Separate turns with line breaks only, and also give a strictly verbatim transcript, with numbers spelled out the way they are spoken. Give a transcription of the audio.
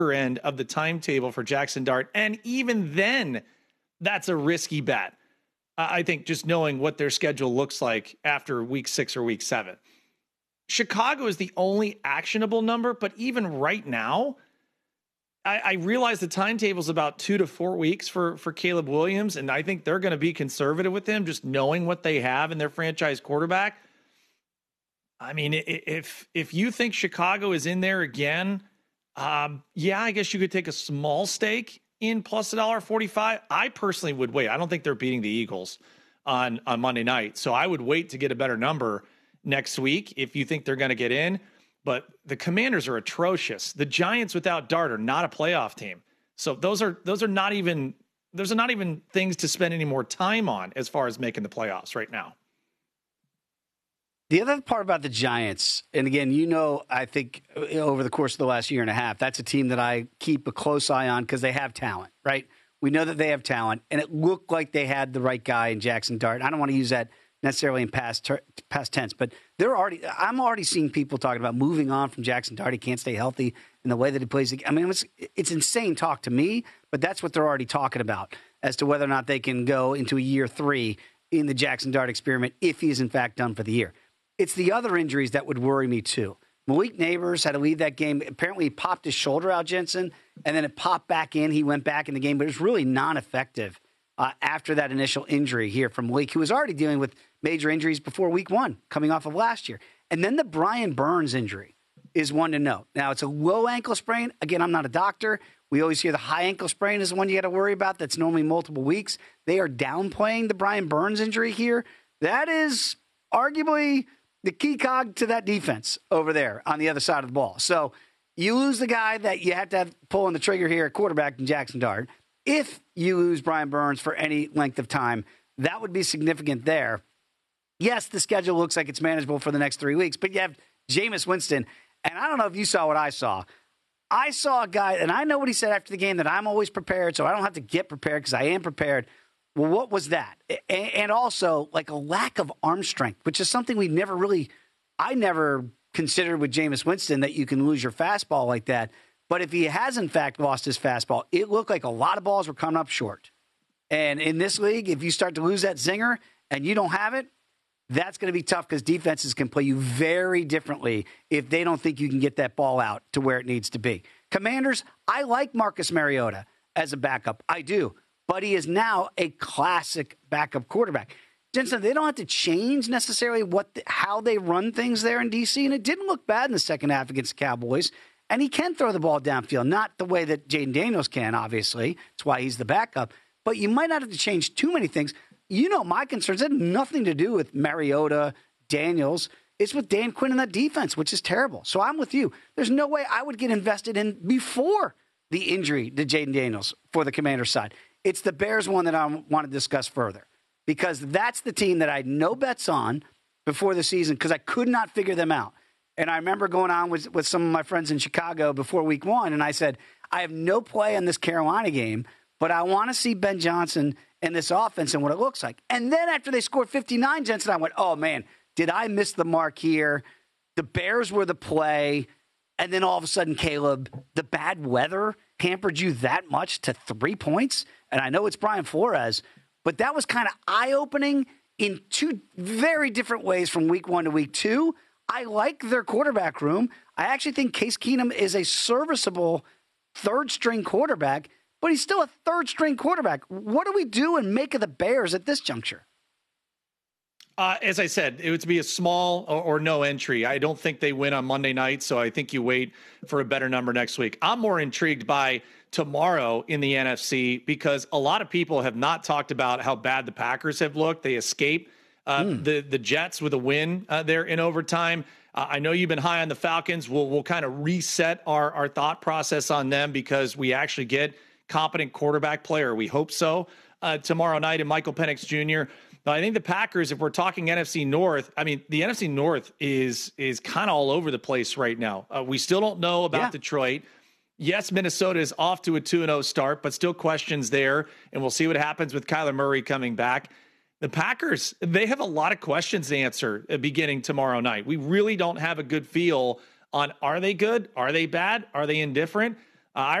end of the timetable for Jackson Dart. And even then, that's a risky bet. I think just knowing what their schedule looks like after week six or week seven. Chicago is the only actionable number, but even right now, I, I realize the timetable is about two to four weeks for, for Caleb Williams, and I think they're going to be conservative with him, just knowing what they have in their franchise quarterback. I mean, if if you think Chicago is in there again, um, yeah, I guess you could take a small stake in plus a dollar forty-five. I personally would wait. I don't think they're beating the Eagles on, on Monday night. So I would wait to get a better number next week if you think they're going to get in. But the Commanders are atrocious. The Giants without Dart are not a playoff team. So those are those are not even those are not even things to spend any more time on as far as making the playoffs right now.
The other part about the Giants, and again, you know, I think over the course of the last year and a half, that's a team that I keep a close eye on because they have talent, right? We know that they have talent, and it looked like they had the right guy in Jackson Dart. I don't want to use that necessarily in past ter- past tense, but they're already. I'm already seeing people talking about moving on from Jackson Dart. He can't stay healthy in the way that he plays. I mean, it's, it's insane talk to me, but that's what they're already talking about as to whether or not they can go into a year three in the Jackson Dart experiment if he is in fact done for the year. It's the other injuries that would worry me, too. Malik Neighbors had to leave that game. Apparently, he popped his shoulder out, Jensen, and then it popped back in. He went back in the game, but it was really non-effective uh, after that initial injury here from Malik, who was already dealing with major injuries before week one, coming off of last year. And then the Brian Burns injury is one to note. Now, it's a low ankle sprain. Again, I'm not a doctor. We always hear the high ankle sprain is the one you got to worry about. That's normally multiple weeks. They are downplaying the Brian Burns injury here. That is arguably the key cog to that defense over there on the other side of the ball. So you lose the guy that you have to have pulling the trigger here at quarterback in Jackson Dart. If you lose Brian Burns for any length of time, that would be significant there. Yes, the schedule looks like it's manageable for the next three weeks, but you have Jameis Winston. And I don't know if you saw what I saw. I saw a guy, and I know what he said after the game, that I'm always prepared, so I don't have to get prepared because I am prepared. Well, what was that? And also, like a lack of arm strength, which is something we never really, I never considered with Jameis Winston that you can lose your fastball like that. But if he has, in fact, lost his fastball, it looked like a lot of balls were coming up short. And in this league, if you start to lose that zinger and you don't have it, that's going to be tough because defenses can play you very differently if they don't think you can get that ball out to where it needs to be. Commanders, I like Marcus Mariota as a backup. I do. But he is now a classic backup quarterback. Jensen, they don't have to change necessarily what the, how they run things there in D C, and it didn't look bad in the second half against the Cowboys. And he can throw the ball downfield, not the way that Jaden Daniels can, obviously. That's why he's the backup. But you might not have to change too many things. You know, my concerns had nothing to do with Mariota, Daniels. It's with Dan Quinn and that defense, which is terrible. So I'm with you. There's no way I would get invested in before the injury to Jaden Daniels for the Commanders side. It's the Bears one that I want to discuss further because that's the team that I had no bets on before the season because I could not figure them out. And I remember going on with, with some of my friends in Chicago before week one, and I said, I have no play on this Carolina game, but I want to see Ben Johnson and this offense and what it looks like. And then after they scored fifty-nine, Jensen, I went, oh, man, did I miss the mark here? The Bears were the play. And then all of a sudden, Caleb, the bad weather hampered you that much to three points? And I know it's Brian Flores, but that was kind of eye-opening in two very different ways from week one to week two. I like their quarterback room. I actually think Case Keenum is a serviceable third-string quarterback, but he's still a third-string quarterback. What do we do and make of the Bears at this juncture?
Uh, as I said, it would be a small or, or no entry. I don't think they win on Monday night, so I think you wait for a better number next week. I'm more intrigued by tomorrow in the N F C because a lot of people have not talked about how bad the Packers have looked. They escape uh, mm. the, the Jets with a win uh, there in overtime. Uh, I know you've been high on the Falcons. We'll, we'll kind of reset our, our thought process on them because we actually get competent quarterback player. We hope so uh, tomorrow night in Michael Penix Junior But I think the Packers, if we're talking N F C North, I mean, the N F C North is is kind of all over the place right now. Uh, we still don't know about yeah. Detroit. Yes, Minnesota is off to a two and oh start, but still questions there, and we'll see what happens with Kyler Murray coming back. The Packers, they have a lot of questions to answer uh, beginning tomorrow night. We really don't have a good feel on are they good? Are they bad? Are they indifferent? Uh, I